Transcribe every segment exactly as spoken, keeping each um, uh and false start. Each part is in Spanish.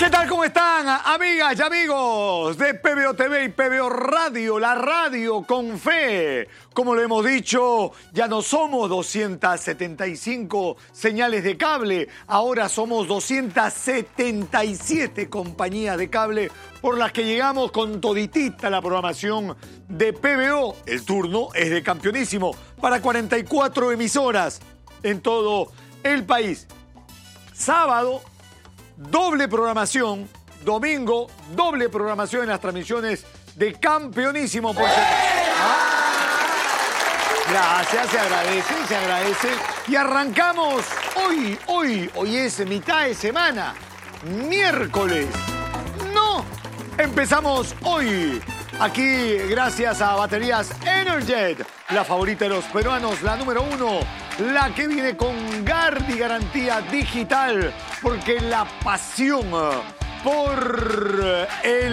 ¿Qué tal? ¿Cómo están, amigas y amigos de P B O T V y P B O Radio, la radio con fe? Como lo hemos dicho, ya no somos doscientas setenta y cinco señales de cable, ahora somos doscientas setenta y siete compañías de cable por las que llegamos con toditita la programación de P B O. El turno es de Campeonísimo para cuarenta y cuatro emisoras en todo el país. Sábado, doble programación. Domingo, doble programación en las transmisiones de Campeonísimo. Por ¿Ah? Gracias, se agradece, se agradece. Y arrancamos hoy, hoy, hoy es mitad de semana, miércoles. No, empezamos hoy. Aquí, gracias a Baterías Energet, la favorita de los peruanos, la número uno, la que viene con Gardi garantía digital, porque la pasión por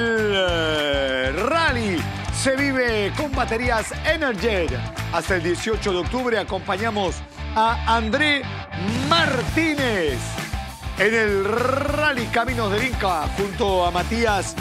el rally se vive con Baterías Energet. Hasta el dieciocho de octubre acompañamos a André Martínez en el Rally Caminos del Inca junto a Matías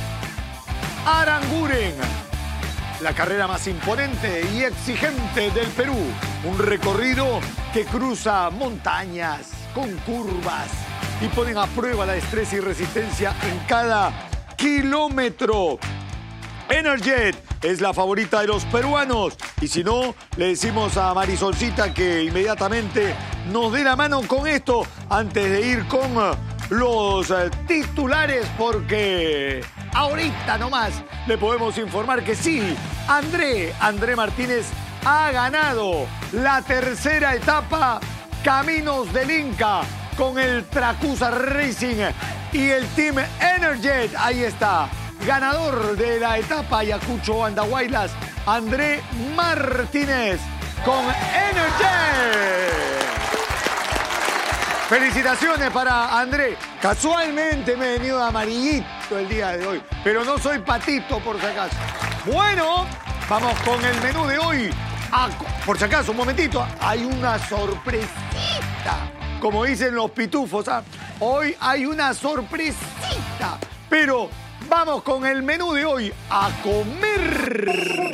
Aranguren, la carrera más imponente y exigente del Perú. Un recorrido que cruza montañas con curvas y ponen a prueba la destreza y resistencia en cada kilómetro. Energet es la favorita de los peruanos. Y si no, le decimos a Marisolcita que inmediatamente nos dé la mano con esto antes de ir con los titulares, porque ahorita nomás le podemos informar que sí, André, André Martínez ha ganado la tercera etapa Caminos del Inca con el Tracusa Racing y el Team Energet. Ahí está, ganador de la etapa Ayacucho Andahuaylas, André Martínez con Energet. Felicitaciones para André. Casualmente me he venido de amarillito el día de hoy, pero no soy patito por si acaso. Bueno, vamos con el menú de hoy. Ah, por si acaso, un momentito, hay una sorpresita. Como dicen los pitufos, ¿ah? Hoy hay una sorpresita. Pero vamos con el menú de hoy. A comer.